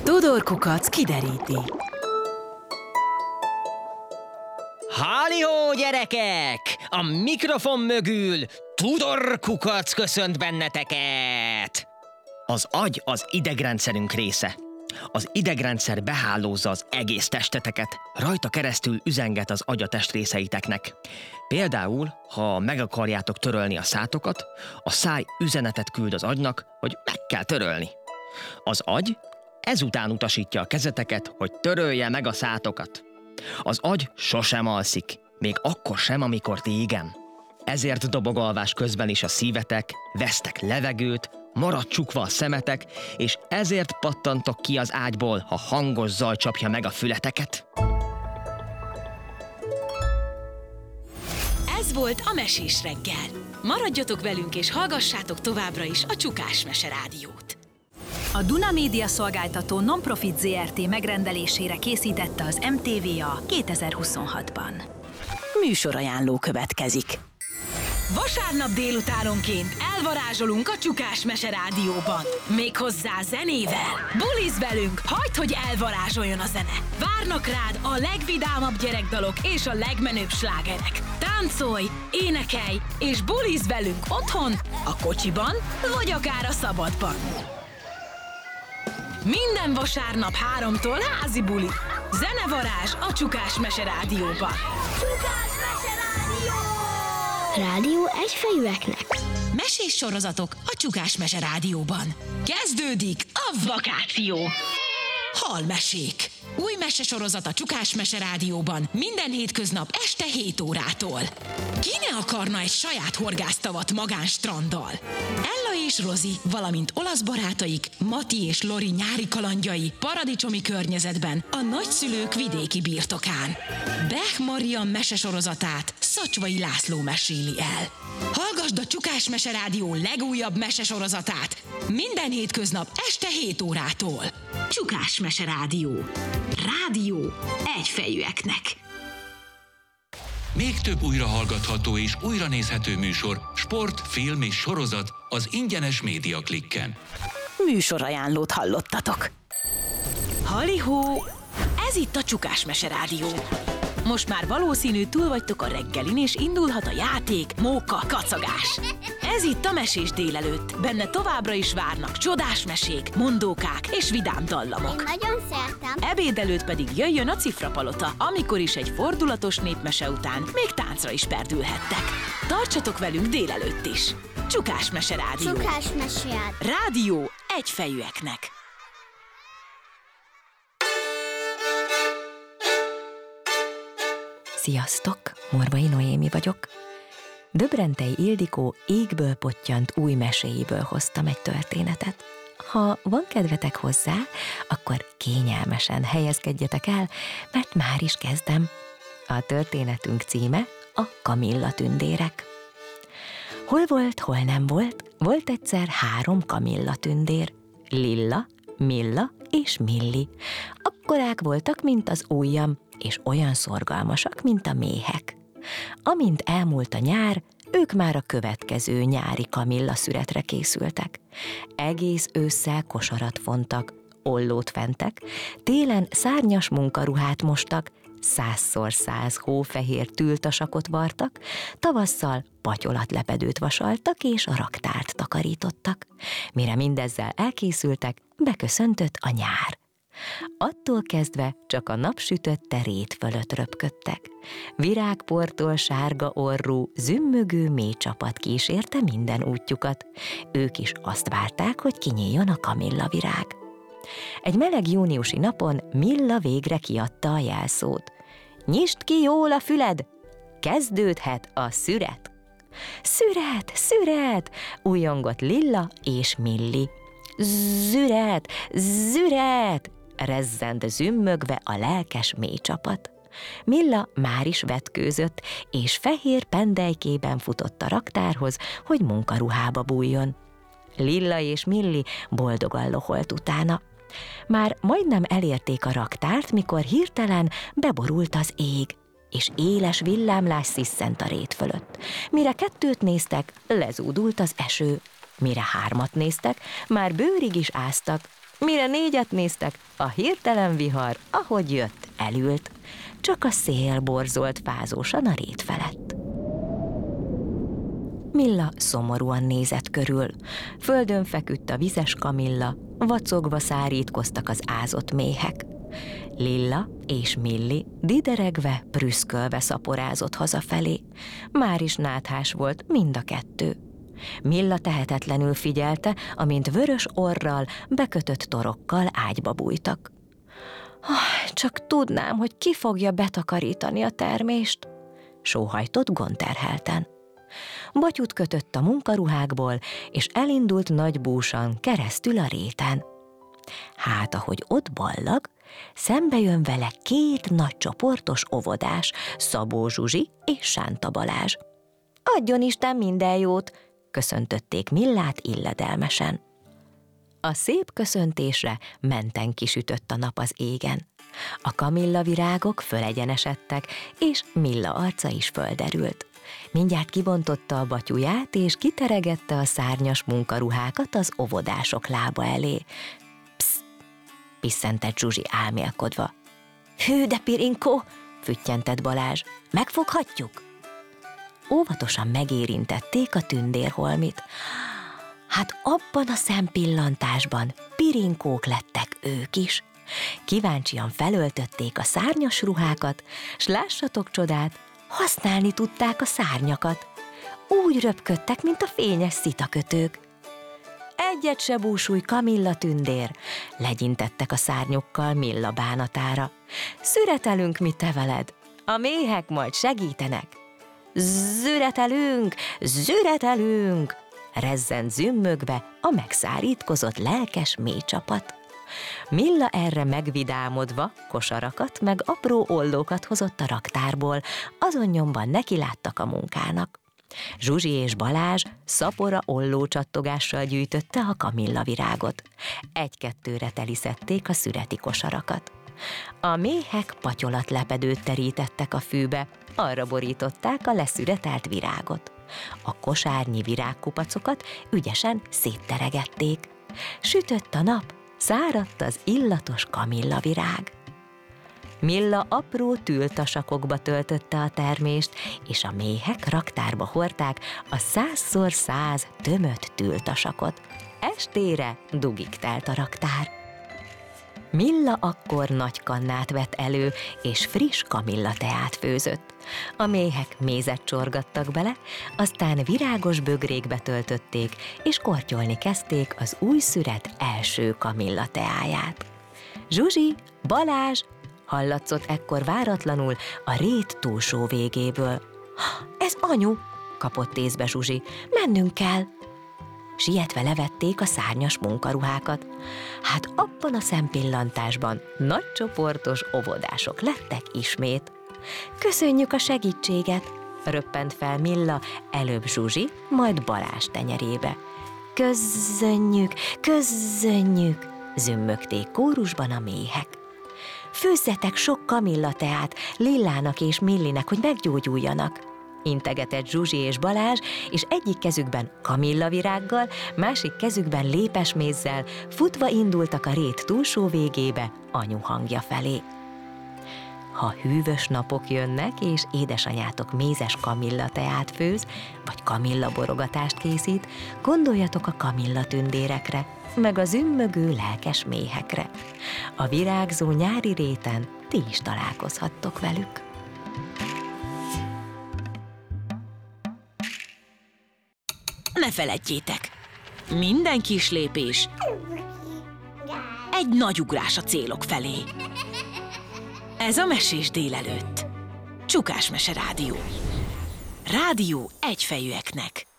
Tudor Kukac kideríti. Halló, gyerekek! A mikrofon mögül Tudor Kukac köszönt benneteket! Az agy az idegrendszerünk része. Az idegrendszer behálózza az egész testeteket, rajta keresztül üzenget az agy a testrészeiteknek. Például, ha meg akarjátok törölni a szátokat, a száj üzenetet küld az agynak, hogy meg kell törölni. Az agy ezután utasítja a kezeteket, hogy törölje meg a szátokat. Az agy sosem alszik, még akkor sem, amikor ti igen. Ezért dobog alvás közben is a szívetek, vesztek levegőt, marad csukva a szemetek, és ezért pattantok ki az ágyból, ha hangos zaj csapja meg a fületeket. Ez volt a Mesés reggel. Maradjatok velünk és hallgassátok továbbra is a Csukás Mese Rádiót. A Duna Média Szolgáltató Non-Profit Zrt. Megrendelésére készítette az MTVA 2026-ban. Műsorajánló következik. Vasárnap délutánonként elvarázsolunk a Csukás Mese Rádióban. Méghozzá zenével. Bulizz velünk, hagyd, hogy elvarázsoljon a zene. Várnak rád a legvidámabb gyerekdalok és a legmenőbb slágerek. Táncolj, énekelj és bulizz velünk otthon, a kocsiban vagy akár a szabadban. Minden vasárnap 3-tól házi buli. Zenevarázs a Csukás Mese Rádióban. Csukás Mese Rádió! Rádió egyfejűeknek. Mesés sorozatok a Csukás Mese Rádióban. Kezdődik a vakáció. Halmesék. Új mesesorozat a Csukás Mese Rádióban minden hétköznap este 7 órától. Ki ne akarna egy saját horgásztavat magánstranddal? Ella és Rozi, valamint olasz barátaik, Mati és Lori nyári kalandjai paradicsomi környezetben a nagyszülők vidéki birtokán. Bech Maria mesesorozatát Szacsvai László meséli el. Hallgasd a Csukás Mese Rádió legújabb mesesorozatát minden hétköznap este 7 órától. Csukás Mese Rádió. Rádió egyfejűeknek. Még több újrahallgatható és újranézhető műsor, sport, film és sorozat az ingyenes Média Klikken. Műsorajánlót hallottatok. Halihó! Ez itt a Csukás Mese Rádió. Most már valószínű túl vagytok a reggelin, és indulhat a játék, móka, kacagás. Ez itt a Mesés délelőtt. Benne továbbra is várnak csodás mesék, mondókák és vidám dallamok. Én nagyon szeretem. Ebéd előtt pedig jöjjön a Cifrapalota, amikor is egy fordulatos népmese után még táncra is perdülhettek. Tartsatok velünk délelőtt is. Csukás Mese Rádió. Csukás Mese Rádió egyfejűeknek. Sziasztok, Morvai Noémi vagyok. Döbrentei Ildikó égből pottyant új meséiből hoztam egy történetet. Ha van kedvetek hozzá, akkor kényelmesen helyezkedjetek el, mert már is kezdem. A történetünk címe a Kamilla tündérek. Hol volt, hol nem volt, volt egyszer 3 Kamilla tündér. Lilla, Milla és Milli. Akkorák voltak, mint az ujjam, és olyan szorgalmasak, mint a méhek. Amint elmúlt a nyár, ők már a következő nyári Kamilla szüretre készültek. Egész ősszel kosarat fontak, ollót fentek, télen szárnyas munkaruhát mostak, 100x100 hófehér tültasakot vartak, tavasszal patyolatlepedőt vasaltak és a raktárt takarítottak. Mire mindezzel elkészültek, beköszöntött a nyár. Attól kezdve csak a napsütötte rét fölött röpködtek. Virágportól sárga orrú, zümmögő mély csapat kísérte minden útjukat. Ők is azt várták, hogy kinyíljon a kamilla virág. Egy meleg júniusi napon Milla végre kiadta a jelszót. Nyisd ki jól a füled! Kezdődhet a szüret! Szüret, szüret! Újongott Lilla és Milli. Züret, züret! Rezzent zümmögve a lelkes mély csapat. Milla már is vetkőzött, és fehér pendelykében futott a raktárhoz, hogy munkaruhába bújjon. Lilla és Milli boldogan loholt utána. Már majdnem elérték a raktárt, mikor hirtelen beborult az ég, és éles villámlás sziszent a rét fölött. Mire 2 néztek, lezúdult az eső. Mire 3 néztek, már bőrig is áztak, Mire négyet néztek, a hirtelen vihar, ahogy jött, elült. Csak a szél borzolt fázósan a rét felett. Milla szomorúan nézett körül. Földön feküdt a vizes Kamilla, vacogva szárítkoztak az ázott méhek. Lilla és Milli dideregve, prüszkölve szaporázott hazafelé. Máris náthás volt mind a kettő. Milla tehetetlenül figyelte, amint vörös orral, bekötött torokkal ágyba bújtak. Csak tudnám, hogy ki fogja betakarítani a termést, sóhajtott gondterhelten. Batyut kötött a munkaruhákból, és elindult nagy búsan keresztül a réten. Hát, ahogy ott ballag, szembe jön vele két nagy csoportos óvodás, Szabó Zsuzsi és Sánta Balázs. Adjon Isten minden jót, köszöntötték Millát illedelmesen. A szép köszöntésre menten kisütött a nap az égen. A kamillavirágok fölegyenesedtek, és Milla arca is földerült. Mindjárt kibontotta a batyuját, és kiteregette a szárnyas munkaruhákat az óvodások lába elé. Pszt! Pisszentett Zsuzsi álmélkodva. Hű, de Pirinkó! Füttyentett Balázs. Megfoghatjuk? Óvatosan megérintették a tündérholmit. Hát abban a szempillantásban pirinkók lettek ők is. Kíváncsian felöltötték a szárnyas ruhákat, s lássatok csodát, használni tudták a szárnyakat. Úgy röpködtek, mint a fényes szitakötők. Egyet se búsulj, Kamilla tündér, legyintettek a szárnyukkal Milla bánatára. Szüretelünk mi te veled, a méhek majd segítenek. Züretelünk, züretelünk, rezzent zümmögve a megszárítkozott lelkes méhcsapat. Milla erre megvidámodva kosarakat meg apró ollókat hozott a raktárból, azon nyomban nekiláttak a munkának. Zsuzsi és Balázs szapora ollócsattogással gyűjtötte a kamillavirágot. Egy-kettőre teliszették a szüreti kosarakat. A méhek patyolatlepedőt terítettek a fűbe, arra borították a leszüretelt virágot. A kosárnyi virágkupacokat ügyesen szétteregették. Sütött a nap, száradt az illatos kamillavirág. Milla apró tültasakokba töltötte a termést, és a méhek raktárba hordták a 100x100 tömött tültasakot. Estére dugig telt a raktár. Milla akkor nagy kannát vett elő, és friss kamillateát főzött. A méhek mézet csorgattak bele, aztán virágos bögrékbe töltötték, és kortyolni kezdték az új szüret első kamillateáját. Zsuzsi, Balázs, hallatszott ekkor váratlanul a rét túlsó végéből. Ez anyu, kapott észbe Zsuzsi, mennünk kell. Sietve levették a szárnyas munkaruhákat. Hát abban a szempillantásban nagy csoportos óvodások lettek ismét. Köszönjük a segítséget, röppent fel Milla, előbb Zsuzsi, majd Balázs tenyerébe. Köszönjük, köszönjük, zümmögték kórusban a méhek. Főzzetek sok kamillateát Lillának és Millinek, hogy meggyógyuljanak, integetett Zsuzsi és Balázs, és egyik kezükben kamillavirággal, másik kezükben lépesmézzel futva indultak a rét túlsó végébe anyu hangja felé. Ha hűvös napok jönnek, és édesanyátok mézes kamillateát főz, vagy kamillaborogatást készít, gondoljatok a kamillatündérekre, meg a zümmögő lelkes méhekre. A virágzó nyári réten ti is találkozhattok velük. Ne feledjétek, minden kis lépés egy nagy ugrás a célok felé. Ez a Mesés délelőtt. Csukás Mese Rádió. Rádió egyfejűeknek.